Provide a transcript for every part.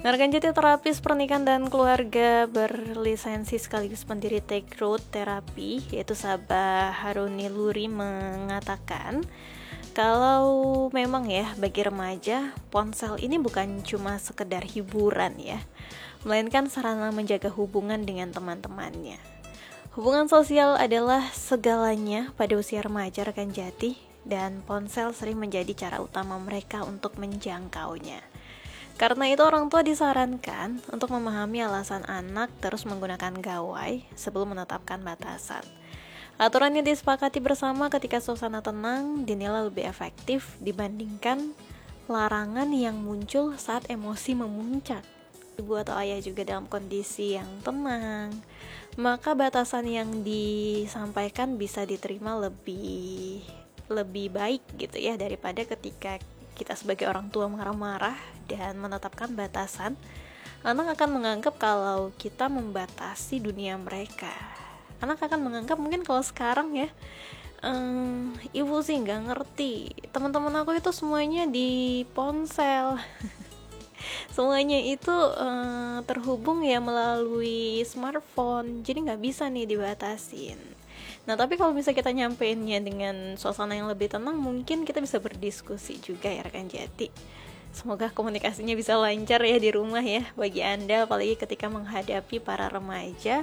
Nah, rekan jadi terapis pernikahan dan keluarga berlisensi sekaligus pendiri Take Road Terapi, yaitu Sabah Haruni Luri, mengatakan kalau memang ya bagi remaja ponsel ini bukan cuma sekedar hiburan ya, melainkan sarana menjaga hubungan dengan teman-temannya. Hubungan sosial adalah segalanya pada usia remaja rekan jati, dan ponsel sering menjadi cara utama mereka untuk menjangkaunya. Karena itu orang tua disarankan untuk memahami alasan anak terus menggunakan gawai sebelum menetapkan batasan. Aturan yang disepakati bersama ketika suasana tenang dinilai lebih efektif dibandingkan larangan yang muncul saat emosi memuncak. Ibu atau ayah juga dalam kondisi yang tenang, maka batasan yang disampaikan bisa diterima lebih baik gitu ya, daripada ketika kita sebagai orang tua marah-marah dan menetapkan batasan. Anak akan menganggap kalau kita membatasi dunia mereka. Anak akan menganggap mungkin kalau sekarang ya, ibu sih nggak ngerti, teman-teman aku itu semuanya di ponsel. Semuanya itu terhubung ya melalui smartphone, jadi nggak bisa nih dibatasin. Nah, tapi kalau misalnya kita nyampeinnya dengan suasana yang lebih tenang, mungkin kita bisa berdiskusi juga ya rekan jati. Semoga komunikasinya bisa lancar ya di rumah ya bagi Anda, apalagi ketika menghadapi para remaja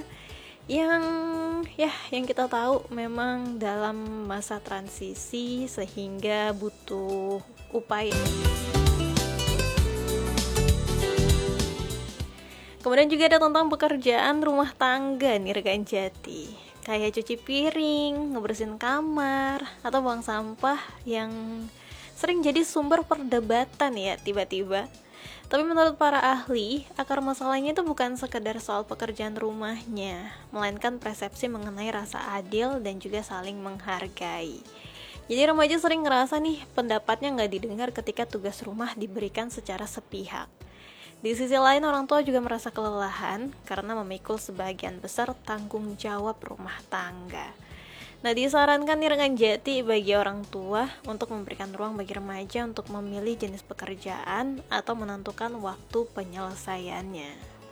yang kita tahu memang dalam masa transisi sehingga butuh upaya. Kemudian juga ada tentang pekerjaan rumah tangga nih rekan jati, kayak cuci piring, ngebersihin kamar, atau buang sampah yang sering jadi sumber perdebatan ya tiba-tiba. Tapi menurut para ahli, akar masalahnya itu bukan sekedar soal pekerjaan rumahnya, melainkan persepsi mengenai rasa adil dan juga saling menghargai. Jadi remaja sering ngerasa nih pendapatnya nggak didengar ketika tugas rumah diberikan secara sepihak. Di sisi lain, orang tua juga merasa kelelahan karena memikul sebagian besar tanggung jawab rumah tangga. Nah, disarankan nih rekan jati bagi orang tua untuk memberikan ruang bagi remaja untuk memilih jenis pekerjaan atau menentukan waktu penyelesaiannya.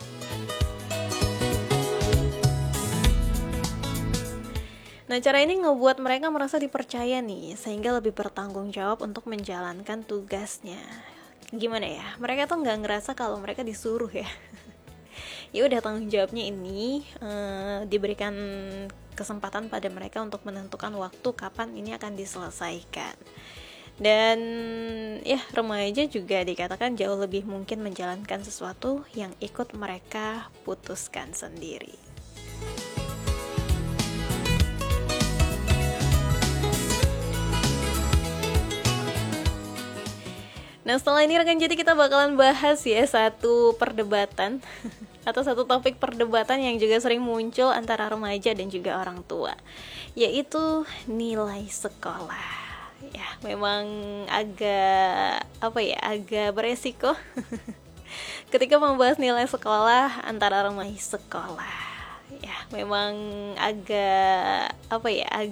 Nah, cara ini ngebuat mereka merasa dipercaya nih, sehingga lebih bertanggung jawab untuk menjalankan tugasnya. Gimana ya, mereka tuh nggak ngerasa kalau mereka disuruh ya. Ya udah, tanggung jawabnya ini diberikan kesempatan pada mereka untuk menentukan waktu kapan ini akan diselesaikan. Dan ya, remaja juga dikatakan jauh lebih mungkin menjalankan sesuatu yang ikut mereka putuskan sendiri. Nah, setelah ini rekan jadi kita bakalan bahas ya satu perdebatan atau satu topik perdebatan yang juga sering muncul antara remaja dan juga orang tua, yaitu nilai sekolah. Ya, memang agak beresiko ketika membahas nilai sekolah antara remaja sekolah. Ya, memang agak